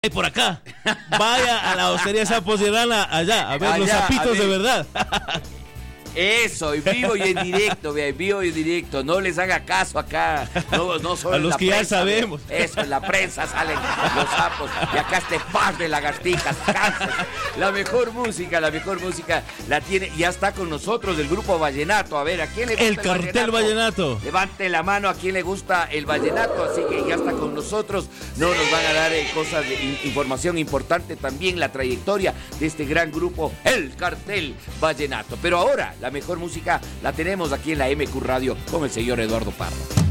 por acá. Vaya a la hostería Sapos y Rana allá, a ver los sapitos de verdad. Eso, en vivo y en directo, vea, en vivo y en directo. No les haga caso acá. No solo a los que prensa, ya sabemos. Eso, en la prensa salen los sapos. Y acá este par de lagartijas. La mejor música la tiene. Ya está con nosotros el grupo Vallenato. A ver, ¿a quién le gusta el cartel Vallenato? Levante la mano a quien le gusta el vallenato. Así que ya está con nosotros. No nos van a dar cosas información importante también, la trayectoria de este gran grupo, el cartel Vallenato. Pero ahora la mejor música la tenemos aquí en la MQ Radio con el señor Eduardo Parra.